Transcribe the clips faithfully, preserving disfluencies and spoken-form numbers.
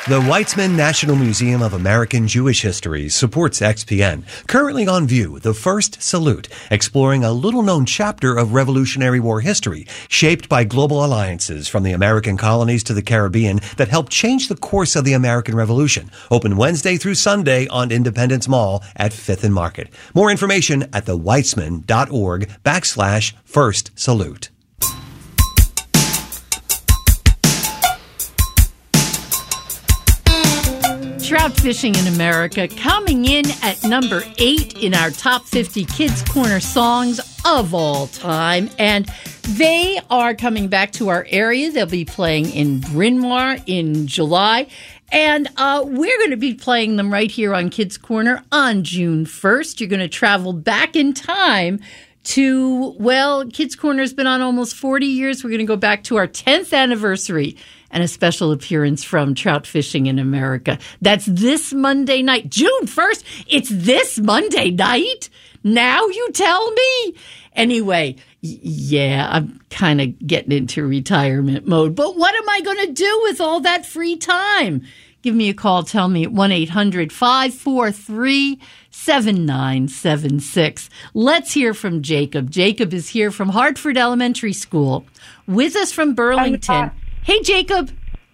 The Weitzman National Museum of American Jewish History supports X P N. Currently on view, The First Salute, exploring a little-known chapter of Revolutionary War history, shaped by global alliances from the American colonies to the Caribbean that helped change the course of the American Revolution. Open Wednesday through Sunday on Independence Mall at fifth and Market. More information at theweitzman.org backslash First Salute. Trout fishing in America coming in at number eight in our top fifty Kids Corner songs of all time. And they are coming back to our area. They'll be playing in Bryn Mawr in July. And uh, we're going to be playing them right here on Kids Corner on June first. You're going to travel back in time to, well, Kids Corner's been on almost forty years. We're going to go back to our tenth anniversary and a special appearance from Trout Fishing in America. That's this Monday night, June first. It's this Monday night? Now you tell me? Anyway, y- yeah, I'm kind of getting into retirement mode. But what am I going to do with all that free time? Give me a call. Tell me at one eight hundred five four three seven nine seven six. Let's hear from Jacob. Jacob is here from Hartford Elementary School. With us from Burlington. Hey, Jacob.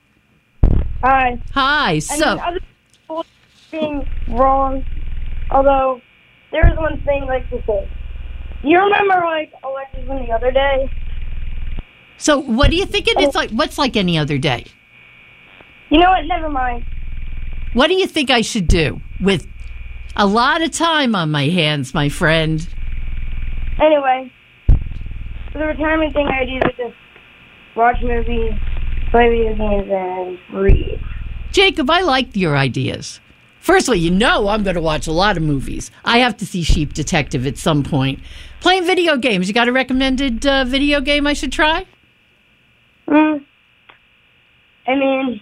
Hi. Hi. So, I mean, other people being wrong, although there is one thing I'd like to say. You remember, like, Alexis from the other day? So, what do you think it is like? What's like any other day? You know what? Never mind. What do you think I should do with a lot of time on my hands, my friend? Anyway, for the retirement thing, I do with this watch movies, play video games, and read. Jacob, I like your ideas. Firstly, you know I'm going to watch a lot of movies. I have to see Sheep Detective at some point. Playing video games, you got a recommended uh, video game I should try? Mm. I mean...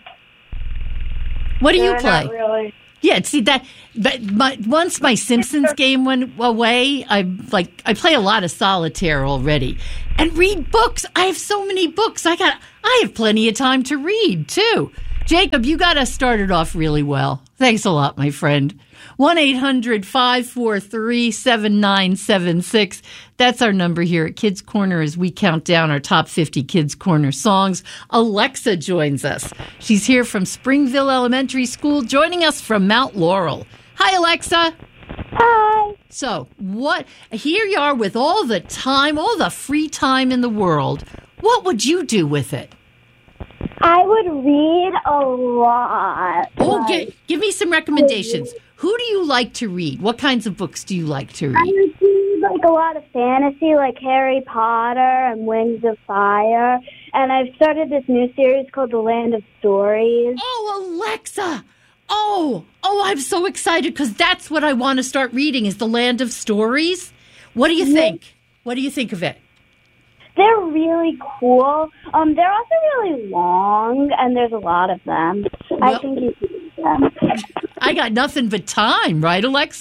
What do no, you play? Not really. Yeah, see that. But my, once my Simpsons game went away, I like I play a lot of solitaire already, and read books. I have so many books. I got. I have plenty of time to read too. Jacob, you got us started off really well. Thanks a lot, my friend. one eight hundred five four three seven nine seven six. That's our number here at Kids Corner as we count down our top fifty Kids Corner songs. Alexa joins us. She's here from Springville Elementary School, joining us from Mount Laurel. Hi, Alexa. Hi. So, what? Here you are with all the time, all the free time in the world. What would you do with it? I would read a lot. Oh, like, give, give me some recommendations. Who do you like to read? What kinds of books do you like to I read? would read like a lot of fantasy, like Harry Potter and Wings of Fire. And I've started this new series called The Land of Stories. Oh, Alexa! Oh, oh, I'm so excited because that's what I want to start reading is The Land of Stories. What do you think? What do you think of it? They're really cool. Um, they're also really long, and there's a lot of them. Well, I think you should read them. I got nothing but time, right, Alexa?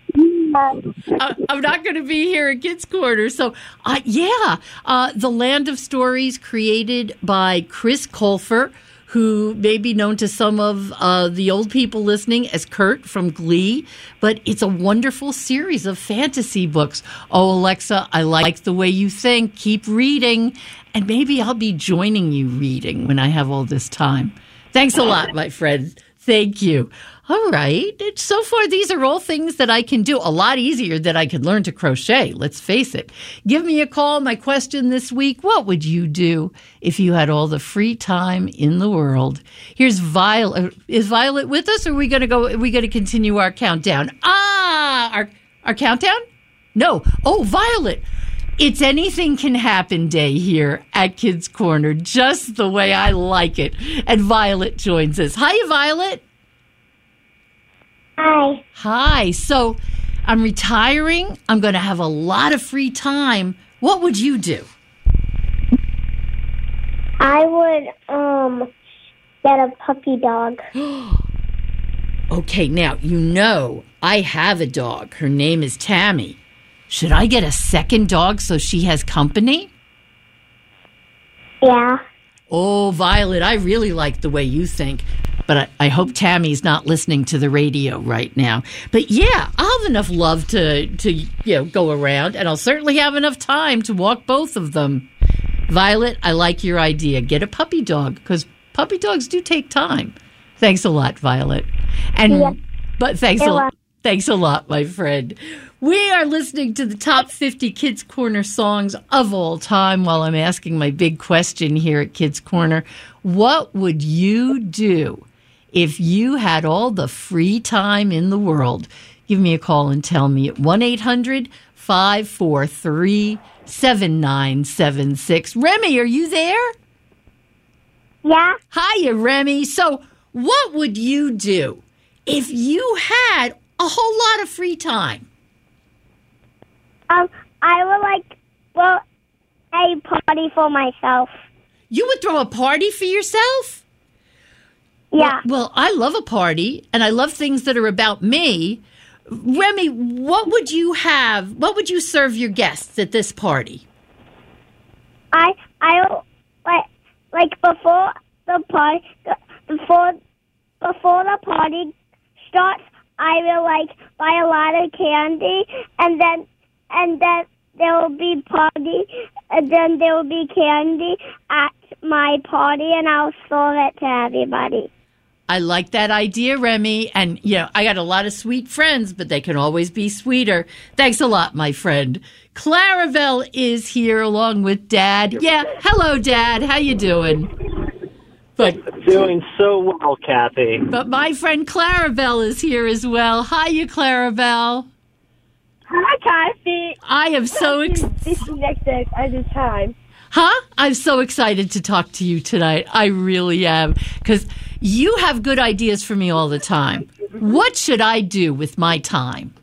Um, I, I'm not going to be here at Kids Corner. So, uh, yeah, uh, The Land of Stories created by Chris Colfer, who may be known to some of uh, the old people listening as Kurt from Glee. But it's a wonderful series of fantasy books. Oh, Alexa, I like the way you think. Keep reading. And maybe I'll be joining you reading when I have all this time. Thanks a lot, my friend. Thank you. All right. So far, these are all things that I can do. A lot easier than I could learn to crochet. Let's face it. Give me a call. My question this week, what would you do if you had all the free time in the world? Here's Violet. Is Violet with us, or are we going to go? Are we going to continue our countdown? Ah, our, our countdown? No. Oh, Violet. It's Anything Can Happen Day here at Kids Corner, just the way I like it. And Violet joins us. Hi, Violet. Hi. Hi. So I'm retiring. I'm going to have a lot of free time. What would you do? I would um get a puppy dog. Okay, now, you know I have a dog. Her name is Tammy. Should I get a second dog so she has company? Yeah. Oh, Violet, I really like the way you think. But I, I hope Tammy's not listening to the radio right now. But yeah, I'll have enough love to, to you know, go around, and I'll certainly have enough time to walk both of them. Violet, I like your idea. Get a puppy dog, because puppy dogs do take time. Thanks a lot, Violet. And Yeah. but thanks You're a lot. welcome. Thanks a lot, my friend. We are listening to the top fifty Kids Corner songs of all time while I'm asking my big question here at Kids Corner. What would you do if you had all the free time in the world? Give me a call and tell me at one eight hundred five four three seven nine seven six. Remy, are you there? Yeah. Hiya, Remy. So what would you do if you had a whole lot of free time? Um, I would like, well, a party for myself. You would throw a party for yourself? Yeah. Well, well, I love a party, and I love things that are about me. Remy, what would you have? What would you serve your guests at this party? I, I, like, like before the party, before, before the party starts, I will like buy a lot of candy, and then, and then there will be party, and then there will be candy at my party, and I'll serve it to everybody. I like that idea, Remy. And, you know, I got a lot of sweet friends, but they can always be sweeter. Thanks a lot, my friend. Claravel is here along with Dad. Yeah, hello, Dad. How you doing? But Doing so well, Kathy. but my friend Claravel is here as well. Hiya, Claravel. Hi, Kathy. I am so ex- This is next day at this time. Huh? I'm so excited to talk to you tonight. I really am. Because you have good ideas for me all the time. What should I do with my time?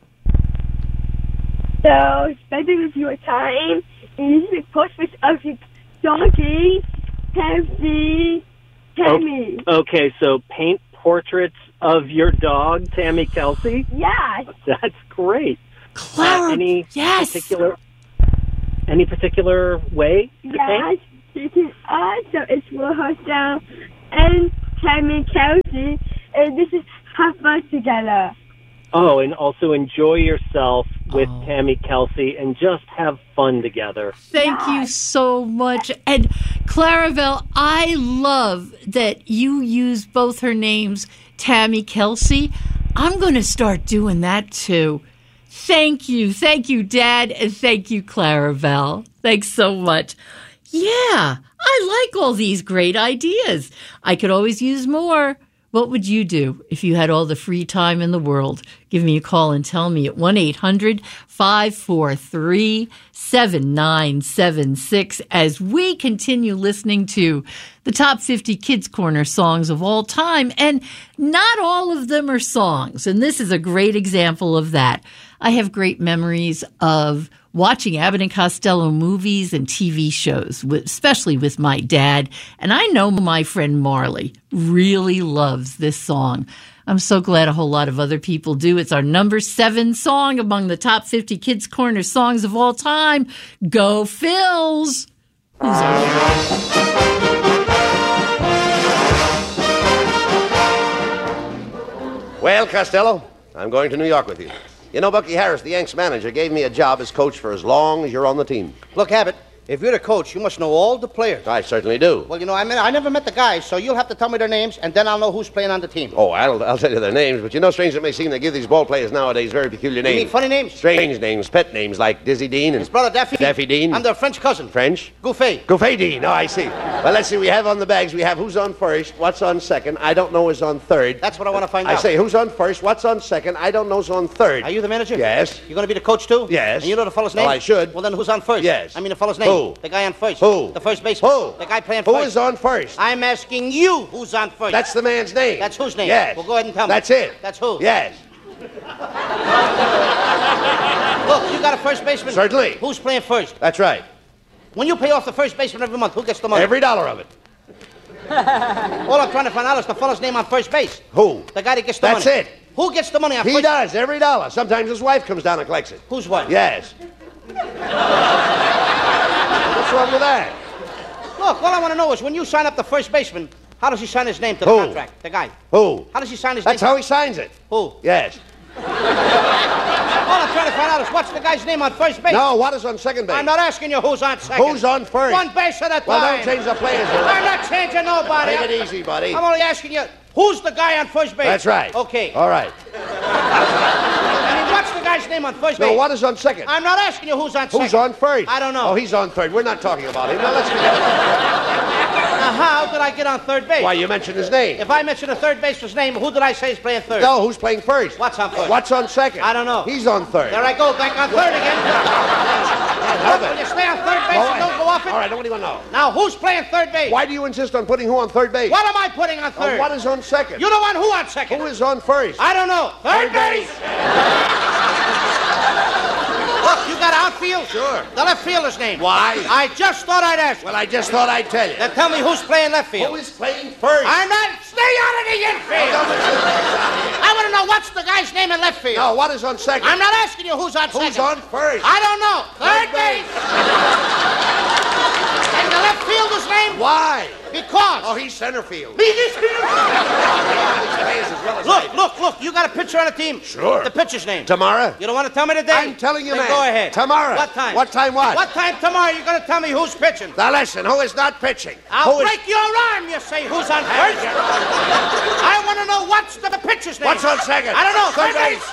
So, spending with your time and using portraits of your doggy, Tammy, Tammy. Okay, so paint portraits of your dog, Tammy Kelsey. Yes. That's great. Clara, Uh, any yes. particular any particular way to Yes. paint? You can also explore herself and Tammy Kelsey, and this is have fun together. Oh, and also enjoy yourself with Oh. Tammy Kelsey and just have fun together. Thank you so much. And Claravel, I love that you use both her names, Tammy Kelsey. I'm going to start doing that too. Thank you. Thank you, Dad. And thank you, Claravel. Thanks so much. Yeah, I like all these great ideas. I could always use more. What would you do if you had all the free time in the world? Give me a call and tell me at one eight hundred five four three seven nine seven six as we continue listening to the top fifty Kids Corner songs of all time. And not all of them are songs. And this is a great example of that. I have great memories of watching Abbott and Costello movies and T V shows, especially with my dad. And I know my friend Marley really loves this song. I'm so glad a whole lot of other people do. It's our number seven song among the top fifty Kids Corner songs of all time. Go Phils! Who's Well, Costello, I'm going to New York with you. You know, Bucky Harris, the Yanks manager, gave me a job as coach for as long as you're on the team. Look, Abbott, if you're the coach, you must know all the players. I certainly do. Well, you know, I mean, I never met the guys, so you'll have to tell me their names, and then I'll know who's playing on the team. Oh, I'll, I'll tell you their names, but you know, strange it may seem, they give these ball players nowadays very peculiar names. You mean funny names? Strange names, pet names like Dizzy Dean and... His brother Daffy. Daffy Dean. I'm their French cousin. French? Gouffet. Gouffet Dean. Oh, I see. Well, let's see. We have on the bags, we have who's on first, what's on second, I don't know who's on third. That's what I want to find I out. say, who's on first, what's on second, I don't know who's on third. Are you the manager? Yes. You're going to be the coach, too? Yes. And you know the fellow's name? Well, I should. Well, then who's on first? Yes. I mean the fellow's name. Who? The guy on first. Who? The first baseman. Who? The guy playing Who first. is on first? I'm asking you who's on first. That's the man's name. That's whose name? Yes. Well, go ahead and tell me. That's it. That's who? Yes. Look, you got a first baseman? Certainly. Who's playing first? That's right. When you pay off the first baseman every month, who gets the money? Every dollar of it. All I'm trying to find out is the fellow's name on first base. Who? The guy that gets the That's money. it. Who gets the money on He first? does, every dollar. Sometimes his wife comes down and collects it. Whose wife? Yes. What's wrong with that? Look, all I want to know is when you sign up the first baseman, How does he sign his name to Who? the contract? The guy. Who? How does he sign his That's name? how he signs it. Who? Yes. All I'm trying to find out is what's the guy's name on first base? No, what is on second base? I'm not asking you who's on second. Who's on first? One base at a time. Well, don't change the players. I'm not changing nobody. Take it easy, buddy. I'm only asking you, who's the guy on first base? That's right. Okay. All right. I mean, what's the guy's name on first base? No, what is on second? I'm not asking you who's on second. Who's on first? I don't know. Oh, he's on third. We're not talking about him. Now, let's forget it. Now, how did I get on third base? Why, you mentioned his name. If I mention a third baseman's name, who did I say is playing third? No, who's playing first? What's on first? What's on second? I don't know. He's on third. There I go, back on third again. Help Will it. you stay on third base All and right. don't go off it? All right, nobody will know. Now, who's playing third base? Why do you insist on putting who on third base? What am I putting on Oh, third? what is on second? You don't want who on second? Who is on first? I don't know. Third, Third base. Look, you got outfield? Sure. The left fielder's name. Why? I just thought I'd ask you. Well, I just thought I'd tell you. Then tell me who's playing left field. Who is playing first? I'm not. Stay out of the infield. Don't listen to me. I want to know what's the guy's name in left field. No, what is on second? I'm not asking you who's on Who's second. on first? I don't know. Third, Third base. base. And the left fielder's name? Why? Because. Oh, he's center field. Me, this field. As well as I Look, do. look, look. You got a pitcher on the team. Sure. The pitcher's name. Tomorrow? You don't want to tell me today? I'm telling you, Then man. go ahead. Tomorrow. What time? What time what? What time tomorrow you're going to tell me who's pitching? Now listen, who is not pitching? I'll who is- break your arm, you say. Who's on first? I want to know what's the pitcher's name. What's on second? I don't know. Third Third base.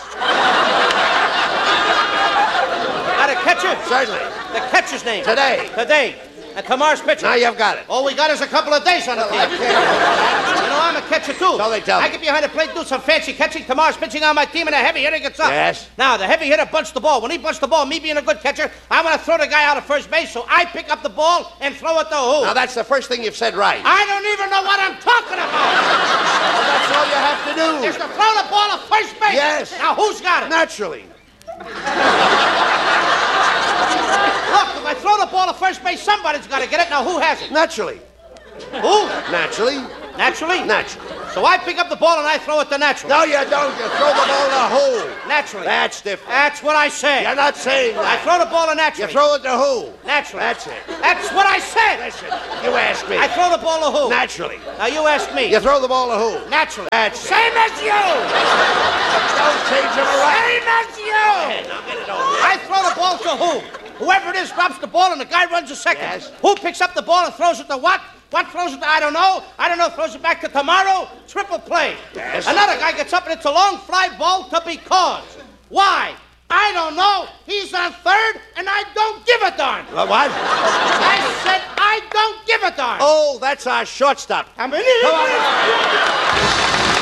Got a catcher? Certainly. The catcher's name. Today. Today. And tomorrow's pitcher. Now you've got it. All we got is a couple of days on the team. I can't. You know, I'm a catcher, too. So they tell I me. get behind the plate, do some fancy catching. Tomorrow's pitching on my team, and a heavy hitter gets up. Yes. Now, the heavy hitter bunts the ball. When he bunts the ball, me being a good catcher, I'm going to throw the guy out of first base, so I pick up the ball and throw it to who? Now that's the first thing you've said right. I don't even know what I'm talking about. That's all you have to do. Is to throw the ball to first base. Yes. Now, who's got it? Naturally. Look, if I throw the ball to first base, somebody's got to get it. Now, who has it? Naturally. Who? Naturally. Naturally? Naturally. So I pick up the ball and I throw it to Naturally. No, you don't. You throw the ball in the hole. Naturally. That's different. That's what I say. You're not saying I that. throw the ball to You Naturally. throw it to who? Naturally. That's it. That's what I said. Listen, you asked me. I throw the ball to who? Naturally. Now you ask me. You throw the ball to who? Naturally. That's it. Same as you. Don't change them around. Same as you. Now get it over. I throw the ball to who? Whoever it is drops the ball and the guy runs a second. Yes. Who picks up the ball and throws it to what? What throws it to? I don't know. I don't know. Throws it back to tomorrow. Triple play. Yes. Another guy gets up and it's a long fly ball to because. Why? I don't know. He's on third and I don't give a darn. Uh, what? I said I don't give a darn. Oh, that's our shortstop. I mean,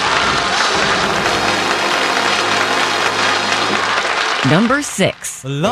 Number six.